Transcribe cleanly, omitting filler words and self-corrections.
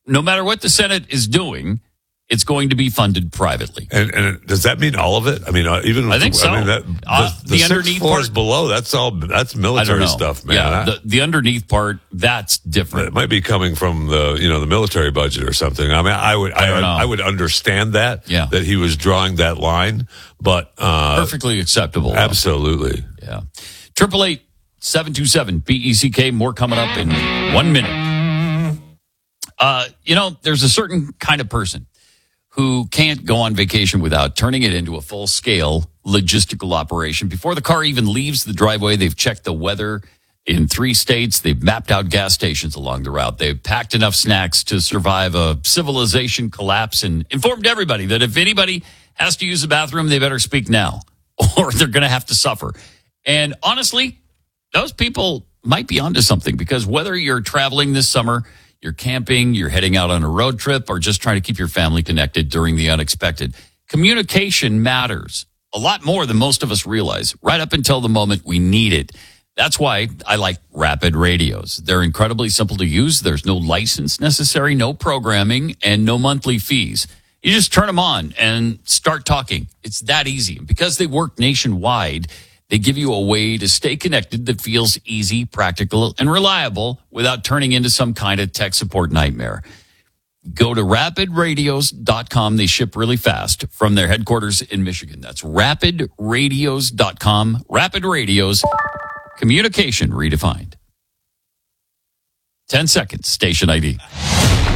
no matter what the Senate is doing, it's going to be funded privately. And does that mean all of it? I mean, even I think so. The underneath floors below, that's military stuff, man. Yeah, the underneath part, that's different. It might be coming from the military budget or something. I mean, I would understand that he was drawing that line, but perfectly acceptable. Absolutely. Yeah. 888-727-BECK. More coming up in 1 minute. There's a certain kind of person who can't go on vacation without turning it into a full-scale logistical operation. Before the car even leaves the driveway, they've checked the weather in 3 states. They've mapped out gas stations along the route. They've packed enough snacks to survive a civilization collapse and informed everybody that if anybody has to use the bathroom, they better speak now or they're going to have to suffer. And honestly, those people might be onto something, because whether you're traveling this summer, you're camping, you're heading out on a road trip, or just trying to keep your family connected during the unexpected, communication matters a lot more than most of us realize, right up until the moment we need it. That's why I like Rapid Radios. They're incredibly simple to use. There's no license necessary, no programming, and no monthly fees. You just turn them on and start talking. It's that easy. And because they work nationwide, they give you a way to stay connected that feels easy, practical, and reliable without turning into some kind of tech support nightmare. Go to rapidradios.com. They ship really fast from their headquarters in Michigan. That's rapidradios.com. Rapid Radios, communication redefined. 10 seconds, station ID.